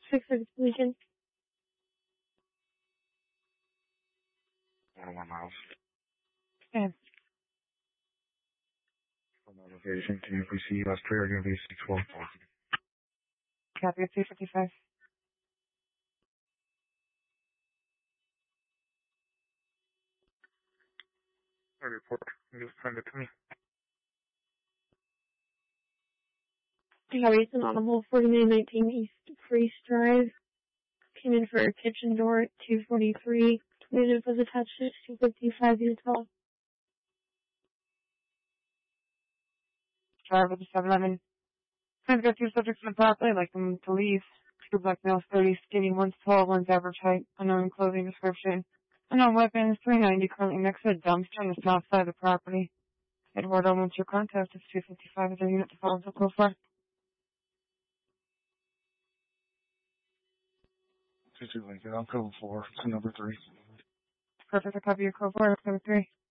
6 completion. 101 miles. Okay. From elevation to UPC, Australia, going to be 614. Copy at 255. I report. Just send it to me. Copy, it's an audible 4919 East Priest Drive. Came in for a kitchen door at 243. Unit was attached at 255 Utah. Driver to 711. Trying to go through subjects in the property, like them to leave. Two black males, 30, skinny, one's tall, one's average height, unknown clothing description. Unknown weapons, 390, currently next to a dumpster on the south side of the property. Edward Owens, your contact is 255 as our unit to follow the code 4. 22 Lincoln, I'm code 4 to number 3. Perfect, I copy your code 4, number 3.